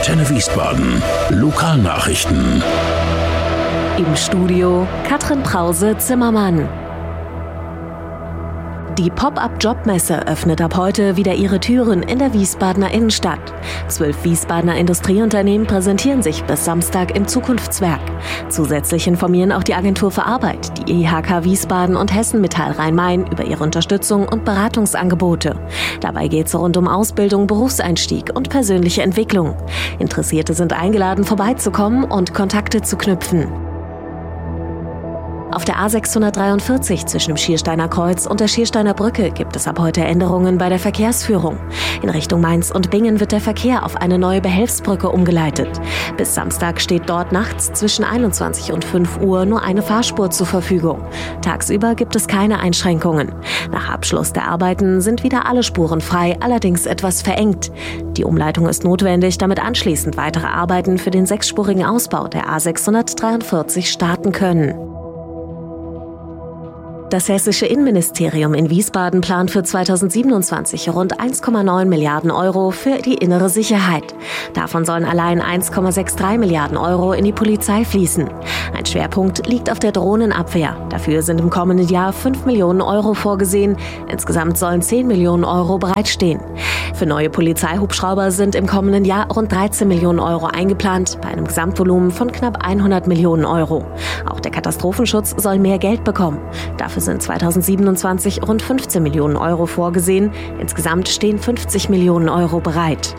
Antenne Wiesbaden. Lokalnachrichten. Im Studio Katrin Brause-Zimmermann. Die Pop-up-Jobmesse öffnet ab heute wieder ihre Türen in der Wiesbadener Innenstadt. 12 Wiesbadener Industrieunternehmen präsentieren sich bis Samstag im Zukunftswerk. Zusätzlich informieren auch die Agentur für Arbeit, die IHK Wiesbaden und Hessen Metall Rhein-Main über ihre Unterstützung und Beratungsangebote. Dabei geht es rund um Ausbildung, Berufseinstieg und persönliche Entwicklung. Interessierte sind eingeladen, vorbeizukommen und Kontakte zu knüpfen. Auf der A643 zwischen dem Schiersteiner Kreuz und der Schiersteiner Brücke gibt es ab heute Änderungen bei der Verkehrsführung. In Richtung Mainz und Bingen wird der Verkehr auf eine neue Behelfsbrücke umgeleitet. Bis Samstag steht dort nachts zwischen 21 und 5 Uhr nur eine Fahrspur zur Verfügung. Tagsüber gibt es keine Einschränkungen. Nach Abschluss der Arbeiten sind wieder alle Spuren frei, allerdings etwas verengt. Die Umleitung ist notwendig, damit anschließend weitere Arbeiten für den 6-spurigen Ausbau der A643 starten können. Das hessische Innenministerium in Wiesbaden plant für 2027 rund 1,9 Milliarden Euro für die innere Sicherheit. Davon sollen allein 1,63 Milliarden Euro in die Polizei fließen. Ein Schwerpunkt liegt auf der Drohnenabwehr. Dafür sind im kommenden Jahr 5 Millionen Euro vorgesehen. Insgesamt sollen 10 Millionen Euro bereitstehen. Für neue Polizeihubschrauber sind im kommenden Jahr rund 13 Millionen Euro eingeplant, bei einem Gesamtvolumen von knapp 100 Millionen Euro. Auch der Katastrophenschutz soll mehr Geld bekommen. Dafür sind 2027 rund 15 Millionen Euro vorgesehen. Insgesamt stehen 50 Millionen Euro bereit.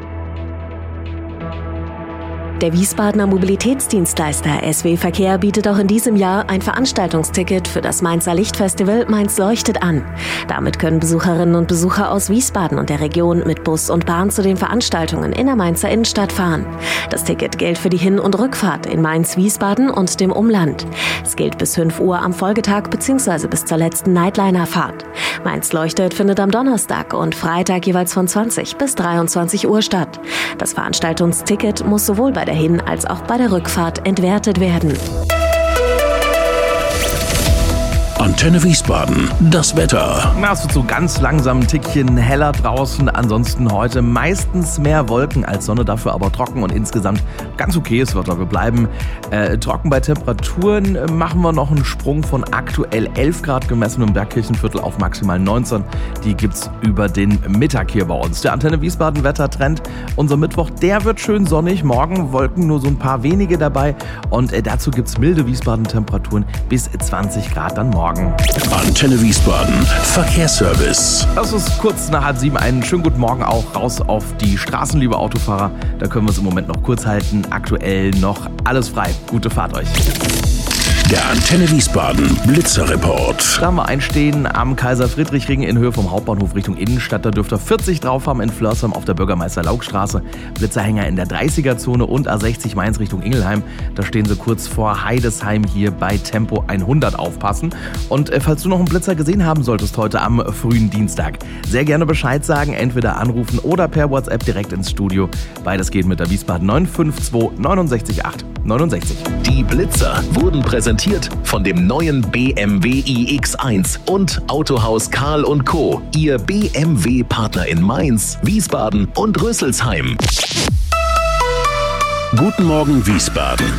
Der Wiesbadener Mobilitätsdienstleister SW Verkehr bietet auch in diesem Jahr ein Veranstaltungsticket für das Mainzer Lichtfestival Mainz leuchtet an. Damit können Besucherinnen und Besucher aus Wiesbaden und der Region mit Bus und Bahn zu den Veranstaltungen in der Mainzer Innenstadt fahren. Das Ticket gilt für die Hin- und Rückfahrt in Mainz-Wiesbaden und dem Umland. Es gilt bis 5 Uhr am Folgetag bzw. bis zur letzten Nightliner-Fahrt. Mainz leuchtet findet am Donnerstag und Freitag jeweils von 20 bis 23 Uhr statt. Das Veranstaltungsticket muss sowohl bei der Hin- als auch bei der Rückfahrt entwertet werden. Antenne Wiesbaden, das Wetter. Es wird so ganz langsam ein Tickchen heller draußen. Ansonsten heute meistens mehr Wolken als Sonne, dafür aber trocken und insgesamt ganz okayes Wetter. Wir bleiben trocken bei Temperaturen. Machen wir noch einen Sprung von aktuell 11 Grad gemessen im Bergkirchenviertel auf maximal 19. Die gibt's über den Mittag hier bei uns. Der Antenne Wiesbaden Wettertrend. Unser Mittwoch, der wird schön sonnig. Morgen Wolken nur so ein paar wenige dabei. Und dazu gibt's milde Wiesbaden-Temperaturen bis 20 Grad dann morgen. Antenne Wiesbaden, Verkehrsservice. Das ist kurz nach 6:30. Einen schönen guten Morgen auch raus auf die Straßen, liebe Autofahrer. Da können wir es im Moment noch kurz halten. Aktuell noch alles frei. Gute Fahrt euch. Der Antenne Wiesbaden Blitzerreport. Da haben wir einstehen am Kaiser-Friedrich-Ring in Höhe vom Hauptbahnhof Richtung Innenstadt. Da dürft ihr 40 drauf haben in Flörsheim auf der Bürgermeister-Laug-Straße. Blitzerhänger in der 30er-Zone und A60 Mainz Richtung Ingelheim. Da stehen sie kurz vor Heidesheim hier bei Tempo 100 aufpassen. Und falls du noch einen Blitzer gesehen haben solltest heute am frühen Dienstag, sehr gerne Bescheid sagen, entweder anrufen oder per WhatsApp direkt ins Studio. Beides geht mit der Wiesbaden 952 69 8 69. Die Blitzer wurden präsentiert von dem neuen BMW iX1 und Autohaus Karl & Co., Ihr BMW-Partner in Mainz, Wiesbaden und Rüsselsheim. Guten Morgen Wiesbaden.